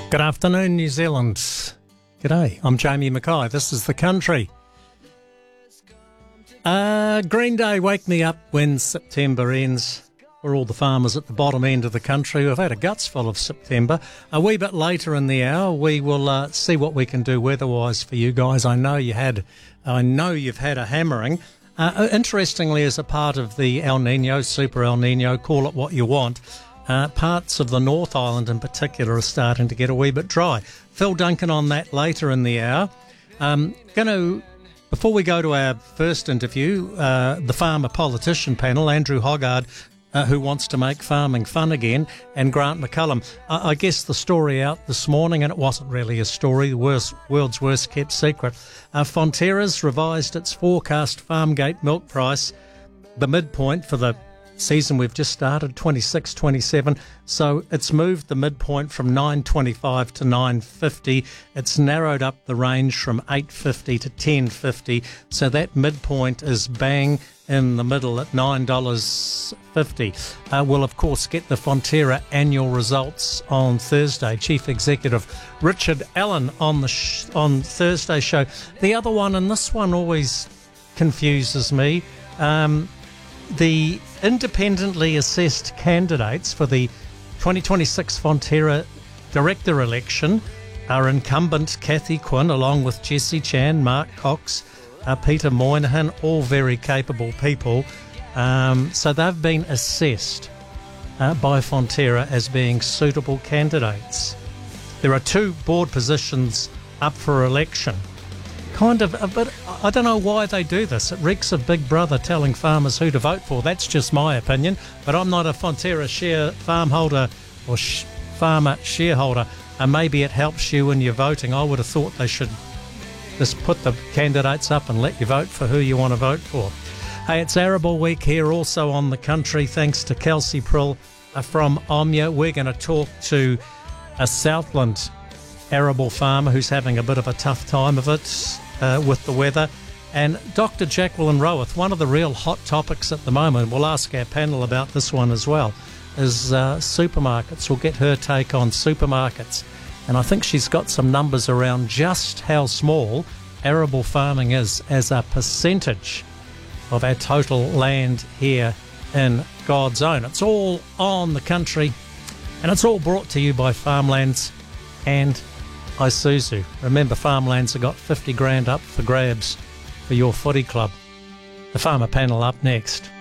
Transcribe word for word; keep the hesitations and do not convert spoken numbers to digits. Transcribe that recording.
Good afternoon, New Zealand. G'day, I'm Jamie Mackay. This is The Country. Uh, Green Day, wake me up when September ends. For all the farmers at the bottom end of the country who have had a guts full of September. A wee bit later in the hour, we will uh, see what we can do weather-wise for you guys. I know you had, I know you've had a hammering. Uh, interestingly, as a part of the El Nino, Super El Nino, call it what you want, Uh, parts of the North Island in particular are starting to get a wee bit dry. Phil Duncan on that later in the hour. Um, going to, before we go to our first interview, uh, the farmer politician panel, Andrew Hoggard, uh, who wants to make farming fun again, and Grant McCullum. I, I guess the story out this morning, and it wasn't really a story, the worst, world's worst kept secret. Uh, Fonterra's revised its forecast farm gate milk price, the midpoint for the season we've just started, twenty-six twenty-seven, so it's moved the midpoint from nine twenty-five to nine fifty. It's narrowed up the range from eight fifty to ten fifty, so that midpoint is bang in the middle at nine dollars fifty. Uh, we'll of course get the Fonterra annual results on Thursday. Chief Executive Richard Allen on the sh- on Thursday show. The other one, and this one always confuses me, um, the independently assessed candidates for the twenty twenty-six Fonterra director election are incumbent Cathy Quinn, along with Jesse Chan, Mark Cox, uh, Peter Moynihan, all very capable people. Um, so they've been assessed uh, by Fonterra as being suitable candidates. There are two board positions up for election. Kind of, but I don't know why they do this. It reeks of Big Brother telling farmers who to vote for. That's just my opinion, but I'm not a Fonterra share farm holder or sh- farmer shareholder, and maybe it helps you when you're voting. I would have thought they should just put the candidates up and let you vote for who you want to vote for. Hey, it's Arable Week here, also on The Country, thanks to Kelsey Prill uh, from Omnia. We're going to talk to a Southland arable farmer who's having a bit of a tough time of it Uh, with the weather, and Doctor Jacqueline Roworth. One of the real hot topics at the moment, we'll ask our panel about this one as well, is uh, supermarkets. We'll get her take on supermarkets, and I think she's got some numbers around just how small arable farming is as a percentage of our total land here in God's own. It's all on The Country, and it's all brought to you by Farmlands and Isuzu. Remember, Farmlands have got fifty grand up for grabs for your footy club. The farmer panel up next.